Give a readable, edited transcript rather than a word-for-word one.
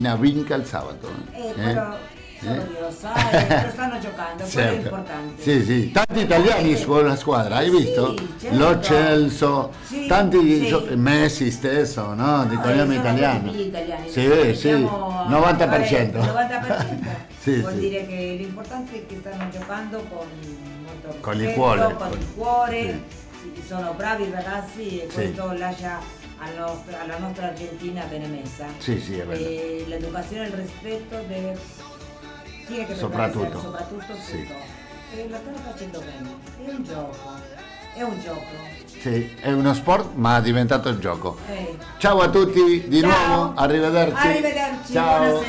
vinca il sabato. Quello solo Dio lo sa, e stanno giocando, quello è Certo. importante. Sì, sì, tanti italiani con la squadra, hai visto? certo. Lo Celso, Sì, tanti sì. Messi stesso, no? Di cognome sono italiano. tutti gli italiani. Sì, sì, Iniziamo a 90%. fare il 90%. Sì, Vuol sì. dire che l'importante è che stanno giocando con molto Con il rispetto, cuore. con il cuore, sì, sono bravi ragazzi e Sì. questo lascia alla nostra Argentina bene messa. Sì, sì, è vero. E l'educazione e il rispetto tiene che Soprattutto. soprattutto Sì. tutto. E la stanno facendo bene. È un gioco. È un gioco. Sì, è uno sport ma è diventato il gioco. Eh. Ciao a tutti di Ciao. nuovo, arrivederci. Arrivederci, Ciao. buonasera.